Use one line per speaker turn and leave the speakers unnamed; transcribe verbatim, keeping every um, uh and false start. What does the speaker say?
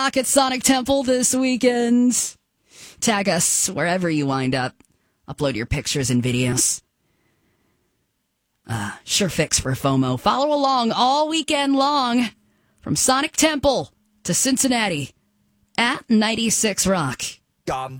at Sonic Temple this weekend. Tag us wherever you wind up. Upload your pictures and videos. Uh, sure fix for FOMO. Follow along all weekend long from Sonic Temple to Cincinnati at ninety-six Rock.
Gone.